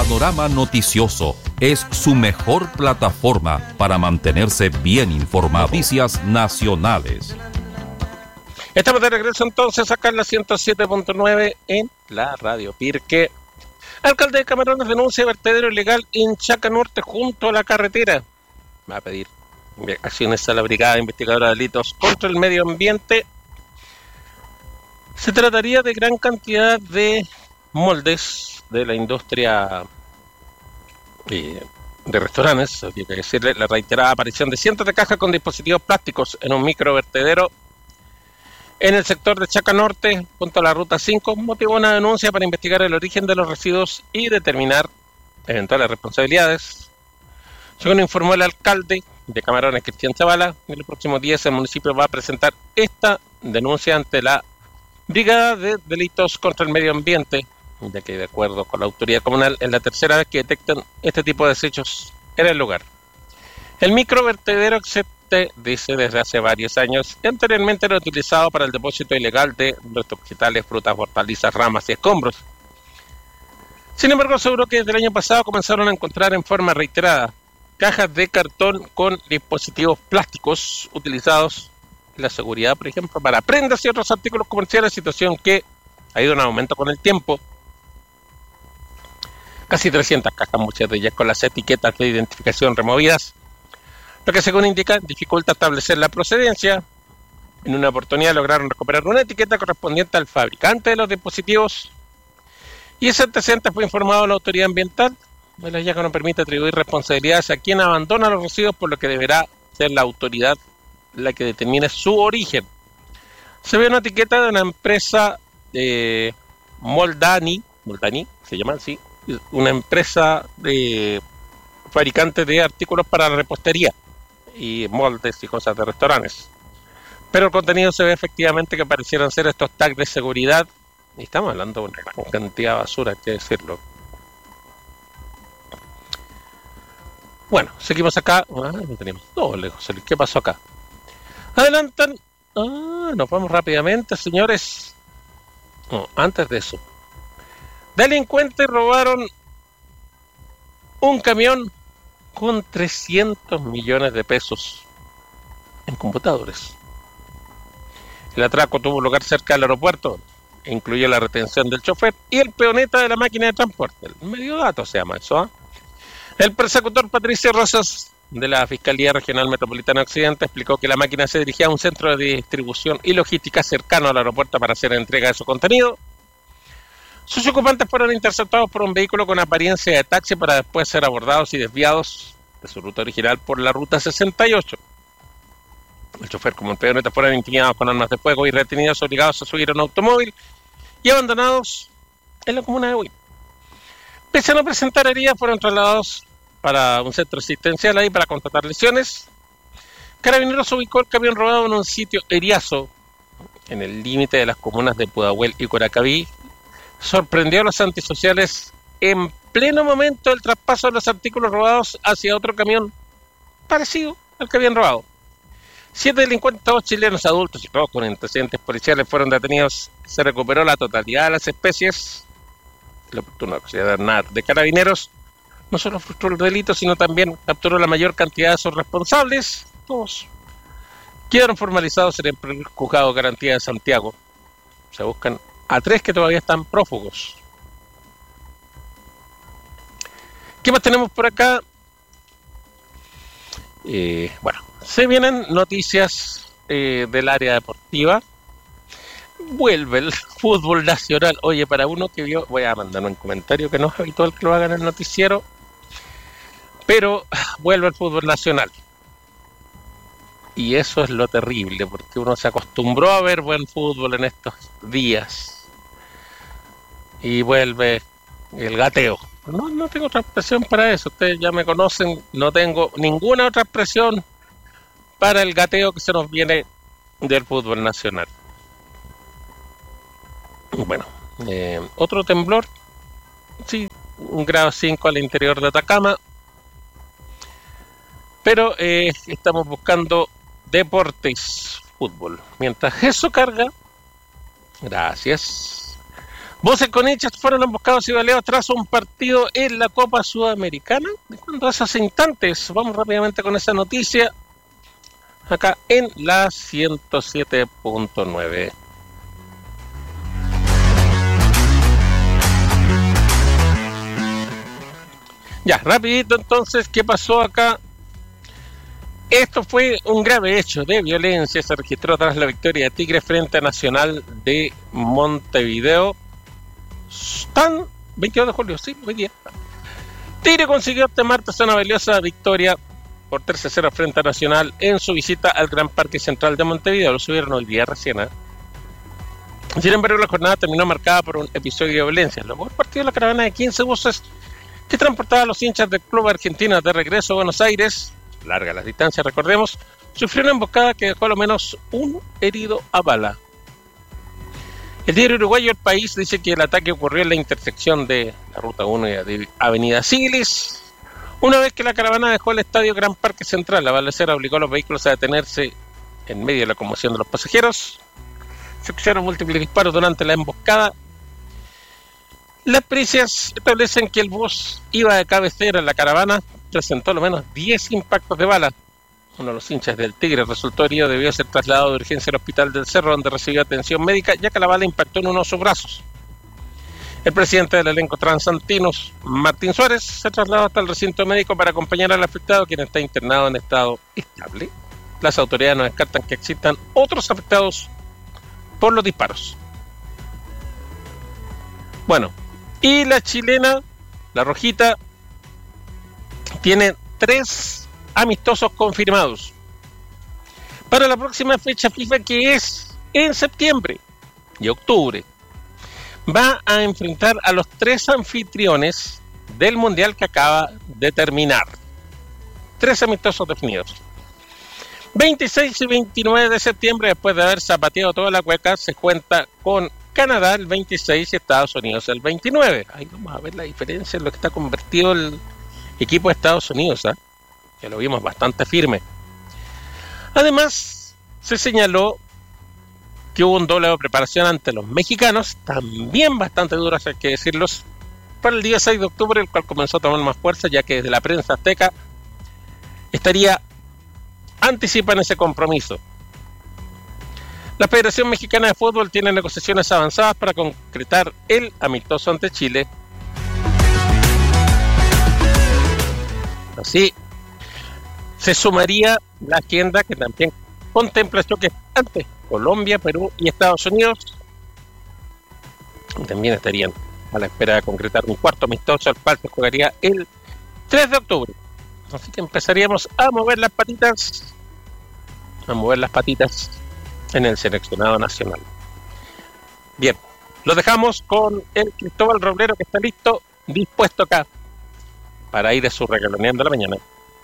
Panorama Noticioso es su mejor plataforma para mantenerse bien informado. Noticias nacionales. Estamos de regreso entonces acá en la 107.9 en la Radio Pirque. Alcalde de Camarones denuncia vertedero ilegal en Chaca Norte junto a la carretera. Va a pedir acciones a la Brigada Investigadora de Delitos contra el Medio Ambiente. Se trataría de gran cantidad de moldes de la industria de restaurantes. Habría que decirle la reiterada aparición de cientos de cajas con dispositivos plásticos en un microvertedero en el sector de Chaca Norte, junto a la Ruta 5, motivó una denuncia para investigar el origen de los residuos y determinar eventuales responsabilidades. Según informó el alcalde de Camarones, Cristian Zavala, en los próximos días el municipio va a presentar esta denuncia ante la Brigada de Delitos contra el Medio Ambiente, ya que de acuerdo con la autoridad comunal es la tercera vez que detectan este tipo de desechos en el lugar. El microvertedero existe, dice, desde hace varios años. Anteriormente era utilizado para el depósito ilegal de restos vegetales, frutas, hortalizas, ramas y escombros. Sin embargo, aseguró que desde el año pasado comenzaron a encontrar en forma reiterada cajas de cartón con dispositivos plásticos utilizados en la seguridad, por ejemplo, para prendas y otros artículos comerciales, situación que ha ido en aumento con el tiempo. Casi 300 cajas, muchas de ellas con las etiquetas de identificación removidas, lo que según indica dificulta establecer la procedencia. En una oportunidad lograron recuperar una etiqueta correspondiente al fabricante de los dispositivos y ese antecedente fue informado a la autoridad ambiental. El hallazgo no permite atribuir responsabilidades a quien abandona los residuos, por lo que deberá ser la autoridad la que determine su origen. Se ve una etiqueta de una empresa de Moldani, se llama así, una empresa de fabricante de artículos para la repostería y moldes y cosas de restaurantes. Pero el contenido se ve efectivamente que parecieran ser estos tags de seguridad, y estamos hablando de una gran cantidad de basura, hay que decirlo. Bueno, seguimos acá. No tenemos todo lejos. ¿Qué pasó acá? Adelantan. Nos vamos rápidamente, señores. No, antes de eso. Delincuentes robaron un camión con 300 millones de pesos en computadores. El atraco tuvo lugar cerca del aeropuerto e incluyó la retención del chofer y el peoneta de la máquina de transporte. El medio dato se llama eso, ¿eh? El persecutor Patricio Rosas, de la Fiscalía Regional Metropolitana Occidente, explicó que la máquina se dirigía a un centro de distribución y logística cercano al aeropuerto para hacer entrega de su contenido. Sus ocupantes fueron interceptados por un vehículo con apariencia de taxi para después ser abordados y desviados de su ruta original por la Ruta 68. El chofer como el peoneta fueron intimidados con armas de fuego y retenidos obligados a subir a un automóvil y abandonados en la comuna de Huil. Pese a no presentar heridas, fueron trasladados para un centro asistencial ahí para constatar lesiones. Carabineros ubicó el camión robado en un sitio eriazo en el límite de las comunas de Pudahuel y Curacaví. Sorprendió a los antisociales en pleno momento del traspaso de los artículos robados hacia otro camión parecido al que habían robado. 7 delincuentes, todos chilenos adultos y todos con antecedentes policiales, fueron detenidos. Se recuperó la totalidad de las especies. La oportuna sociedad de Carabineros no solo frustró el delito, sino también capturó la mayor cantidad de sus responsables. Todos quedaron formalizados en el juzgado de garantía de Santiago. Se buscan a 3 que todavía están prófugos. ¿Qué más tenemos por acá? Bueno, se vienen noticias del área deportiva. Vuelve el fútbol nacional. Oye, para uno que vio, voy a mandar un comentario que no es habitual que lo hagan en el noticiero, pero vuelve el fútbol nacional. Y eso es lo terrible, porque uno se acostumbró a ver buen fútbol en estos días. Y vuelve el gateo. No tengo otra expresión para eso. Ustedes ya me conocen, no tengo ninguna otra expresión para el gateo que se nos viene del fútbol nacional. Bueno, otro temblor, sí, un grado 5 al interior de Atacama, pero estamos buscando deportes, fútbol. Mientras eso carga, gracias, Voces con hinchas fueron emboscados y baleados tras un partido en la Copa Sudamericana. ¿De cuándo? Hace instantes. Vamos rápidamente con esa noticia. Acá en la 107.9. Ya, rapidito entonces, ¿qué pasó acá? Esto fue un grave hecho de violencia. Se registró tras la victoria de Tigre frente a Nacional de Montevideo. Están 22 de julio, sí, hoy día. Tigre consiguió este martes una valiosa victoria por 3-0 frente a Nacional en su visita al Gran Parque Central de Montevideo. Lo subieron hoy día recién. Sin embargo, la jornada terminó marcada por un episodio de violencia. Luego el partido de la caravana de 15 buses que transportaba a los hinchas del club argentino de regreso a Buenos Aires, larga las distancias, recordemos, sufrió una emboscada que dejó a lo menos un herido a bala. El diario uruguayo El País dice que el ataque ocurrió en la intersección de la Ruta 1 y de Avenida Siglis. Una vez que la caravana dejó el estadio Gran Parque Central, la balacera obligó a los vehículos a detenerse en medio de la conmoción de los pasajeros. Se escucharon múltiples disparos durante la emboscada. Las pericias establecen que el bus iba de cabecera en la caravana, presentó al menos 10 impactos de bala. Uno de los hinchas del Tigre resultó herido, debió ser trasladado de urgencia al hospital del Cerro, donde recibió atención médica, ya que la bala impactó en uno de sus brazos. El presidente del elenco transantinos, Martín Suárez, se trasladó hasta el recinto médico para acompañar al afectado, quien está internado en estado estable. Las autoridades no descartan que existan otros afectados por los disparos. Bueno, y la chilena, la rojita, tiene 3 amistosos confirmados para la próxima fecha FIFA, que es en septiembre y octubre. Va a enfrentar a los 3 anfitriones del Mundial que acaba de terminar. 3 amistosos definidos. 26 y 29 de septiembre, después de haber zapateado toda la cueca, se cuenta con Canadá el 26 y Estados Unidos el 29. Ahí vamos a ver la diferencia en lo que está convertido el equipo de Estados Unidos, que lo vimos bastante firme. Además, se señaló que hubo un doble de preparación ante los mexicanos, también bastante duros, hay que decirlos, para el día 6 de octubre, el cual comenzó a tomar más fuerza, ya que desde la prensa azteca anticipan ese compromiso. La Federación Mexicana de Fútbol tiene negociaciones avanzadas para concretar el amistoso ante Chile. Así, se sumaría la agenda que también contempla choques ante Colombia, Perú y Estados Unidos. También estarían a la espera de concretar un cuarto amistoso, al cual se jugaría el 3 de octubre. Así que empezaríamos a mover las patitas en el seleccionado nacional. Bien, lo dejamos con el Cristóbal Roblero, que está listo, dispuesto acá para ir a su Regaloneando la Mañana.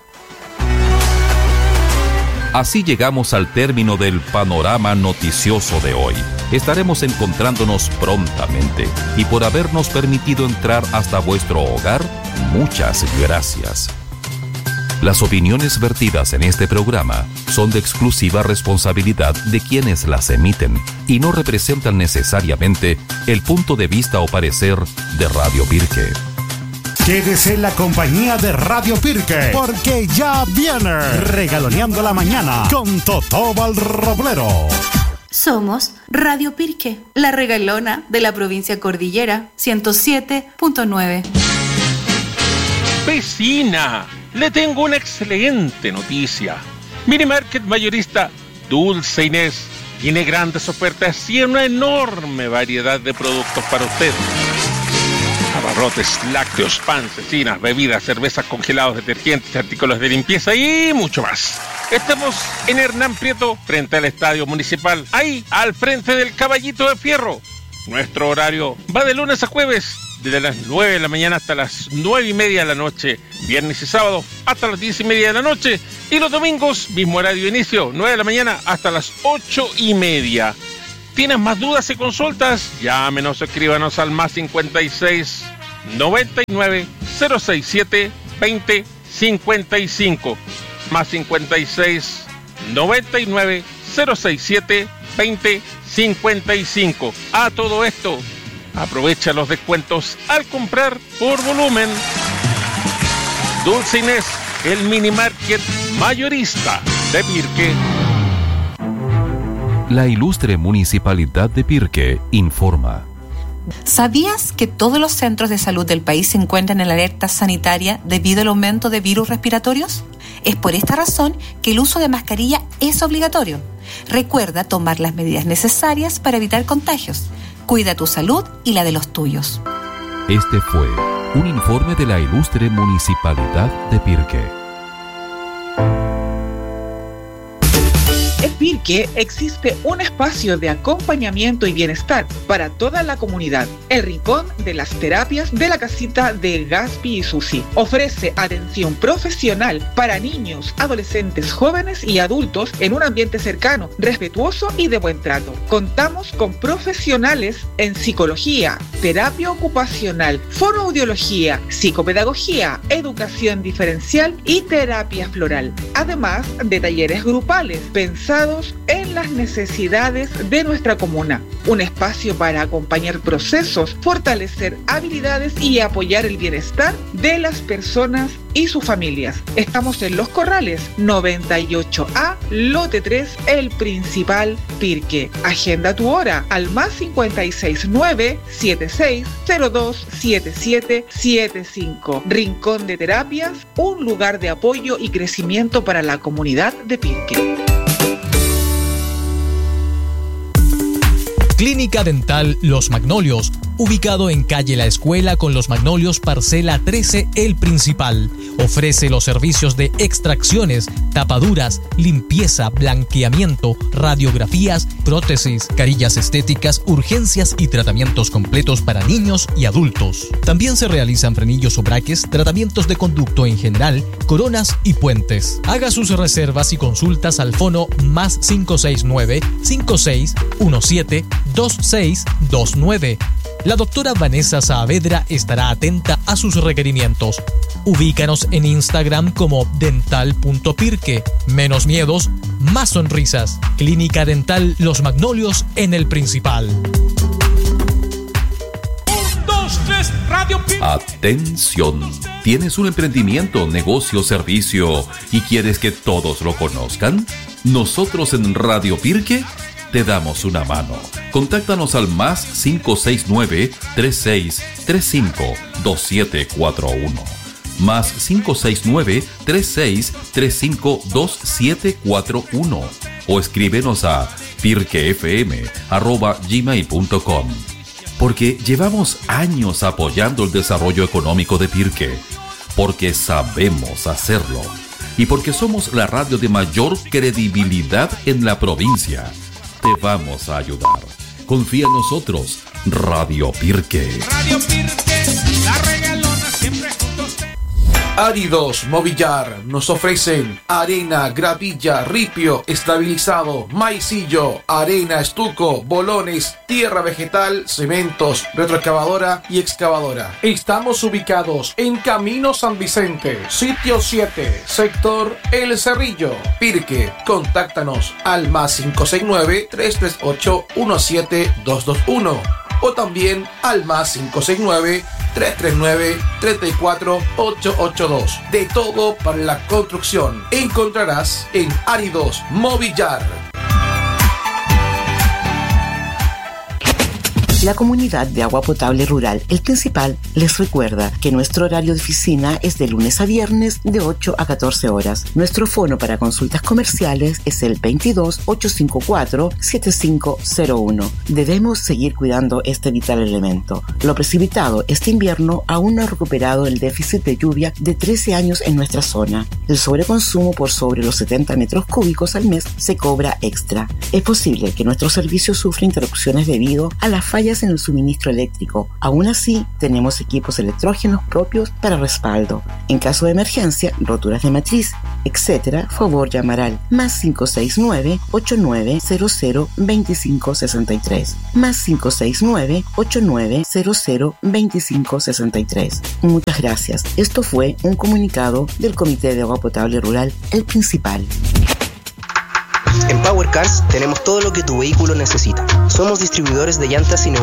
Así llegamos al término del panorama noticioso de hoy. Estaremos encontrándonos prontamente, y por habernos permitido entrar hasta vuestro hogar, muchas gracias. Las opiniones vertidas en este programa son de exclusiva responsabilidad de quienes las emiten y no representan necesariamente el punto de vista o parecer de Radio Pirque. Quédese en la compañía de Radio Pirque, porque ya viene Regaloneando la Mañana con Cristóbal Roblero. Somos Radio Pirque, la regalona de la provincia Cordillera, 107.9. Vecina, le tengo una excelente noticia. Mini Market Mayorista Dulce Inés tiene grandes ofertas y una enorme variedad de productos para usted. Abarrotes, lácteos, pan, cecinas, bebidas, cervezas, congelados, detergentes, artículos de limpieza y mucho más. Estamos en Hernán Prieto, frente al Estadio Municipal, ahí, al frente del Caballito de Fierro. Nuestro horario va de lunes a jueves, desde las 9 de la mañana hasta las 9:30 de la noche, viernes y sábado hasta las 10:30 de la noche, y los domingos, mismo horario de inicio, 9 de la mañana hasta las 8:30. ¿Tienes más dudas y consultas? Llámenos o escríbanos al más 56 99 067 20 55. Más 56 99 067 20 55. A todo esto, Aprovecha los descuentos al comprar por volumen. Dulce Inés, el mini market mayorista de Pirque. La ilustre Municipalidad de Pirque informa. ¿Sabías que todos los centros de salud del país se encuentran en alerta sanitaria debido al aumento de virus respiratorios? Es por esta razón que el uso de mascarilla es obligatorio. Recuerda tomar las medidas necesarias para evitar contagios. Cuida tu salud y la de los tuyos. Este fue un informe de la ilustre Municipalidad de Pirque. En Pirque existe un espacio de acompañamiento y bienestar para toda la comunidad. El Rincón de las Terapias de la Casita de Gaspi y Susi ofrece atención profesional para niños, adolescentes, jóvenes y adultos en un ambiente cercano, respetuoso y de buen trato. Contamos con profesionales en psicología, terapia ocupacional, fonoaudiología, psicopedagogía, educación diferencial y terapia floral, además de talleres grupales pensados en las necesidades de nuestra comuna. Un espacio para acompañar procesos, fortalecer habilidades y apoyar el bienestar de las personas y sus familias. Estamos en Los Corrales, 98A, lote 3, El Principal, Pirque. Agenda tu hora al +569-7602-7775. Rincón de Terapias, un lugar de apoyo y crecimiento para la comunidad de Pirque. Clínica Dental Los Magnolios, ubicado en calle La Escuela con Los Magnolios, parcela 13, El Principal. Ofrece los servicios de extracciones, tapaduras, limpieza, blanqueamiento, radiografías, prótesis, carillas estéticas, urgencias y tratamientos completos para niños y adultos. También se realizan frenillos o braques, tratamientos de conducto en general, coronas y puentes. Haga sus reservas y consultas al fono +569 5617 2629. La doctora Vanessa Saavedra estará atenta a sus requerimientos. Ubícanos en Instagram como dental.pirque. Menos miedos, más sonrisas. Clínica Dental Los Magnolios en El Principal. 1, 2, 3, Radio Pirque. Atención. ¿Tienes un emprendimiento, negocio, servicio y quieres que todos lo conozcan? Nosotros en Radio Pirque te damos una mano. Contáctanos al +569-3635-2741. +569-3635-2741. O escríbenos a pirquefm@gmail.com. Porque llevamos años apoyando el desarrollo económico de Pirque. Porque sabemos hacerlo. Y porque somos la radio de mayor credibilidad en la provincia. Te vamos a ayudar. Confía en nosotros. Radio Pirque. Radio Pirque, la regalona siempre junto a usted. Áridos Movillar nos ofrecen arena, gravilla, ripio, estabilizado, maicillo, arena, estuco, bolones, tierra vegetal, cementos, retroexcavadora y excavadora. Estamos ubicados en Camino San Vicente, sitio 7, sector El Cerrillo, Pirque. Contáctanos al +569-338-17221 o también al +569-339-34882. De todo para la construcción encontrarás en Áridos Movillar. La Comunidad de Agua Potable Rural El Principal les recuerda que nuestro horario de oficina es de lunes a viernes de 8 a 14 horas. Nuestro fono para consultas comerciales es el 22-854-7501. Debemos seguir cuidando este vital elemento. Lo precipitado este invierno aún no ha recuperado el déficit de lluvia de 13 años en nuestra zona. El sobreconsumo por sobre los 70 metros cúbicos al mes se cobra extra. Es posible que nuestro servicio sufra interrupciones debido a las fallas en el suministro eléctrico. Aún así, tenemos equipos electrógenos propios para respaldo. En caso de emergencia, roturas de matriz, etc., favor llamar al +569-8900-2563. +569-8900-2563. Muchas gracias. Esto fue un comunicado del Comité de Agua Potable Rural El Principal. En Power Cars tenemos todo lo que tu vehículo necesita. Somos distribuidores de llantas y neumáticos